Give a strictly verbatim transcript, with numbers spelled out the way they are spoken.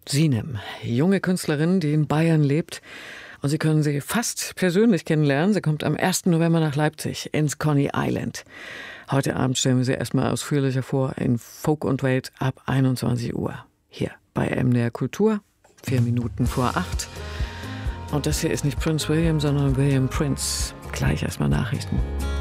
Sinem, junge Künstlerin, die in Bayern lebt. Und Sie können sie fast persönlich kennenlernen. Sie kommt am ersten November nach Leipzig ins Coney Island. Heute Abend stellen wir sie erstmal ausführlicher vor in Folk und Welt ab einundzwanzig Uhr. Hier bei M D R Kultur, vier Minuten vor acht. Und das hier ist nicht Prince William, sondern William Prince. Gleich erstmal Nachrichten.